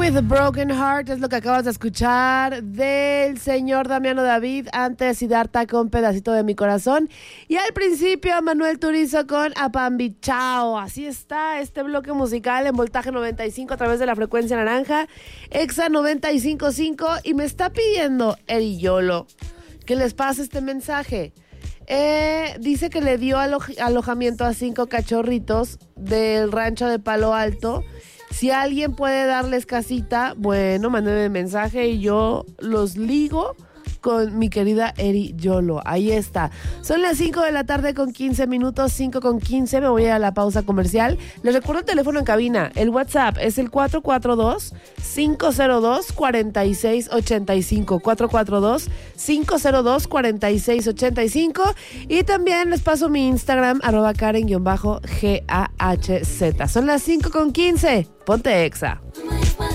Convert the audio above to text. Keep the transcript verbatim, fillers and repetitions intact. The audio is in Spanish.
With Broken Heart es lo que acabas de escuchar del señor Damiano David, antes Siddhartha con Pedacito de mi Corazón, y al principio a Manuel Turizo con Apambichao. Así está este bloque musical en Voltaje noventa y cinco a través de la frecuencia naranja, Exa noventa y cinco punto cinco, y me está pidiendo Eri Yolo que les pase este mensaje. Eh, dice que le dio alo- alojamiento a cinco cachorritos del rancho de Palo Alto. Si alguien puede darles casita, bueno, mándenme mensaje y yo los ligo con mi querida Eri Yolo. Ahí está. Son las cinco de la tarde con quince minutos, cinco con quince. Me voy a la pausa comercial. Les recuerdo el teléfono en cabina. El WhatsApp es el cuatro cuatro dos, cinco cero dos, cuatro seis ocho cinco. cuatro cuatro dos, cinco cero dos, cuatro seis ocho cinco. Y también les paso mi Instagram, arroba Karen-G A H Z. Son las cinco con quince. Ponte Exa.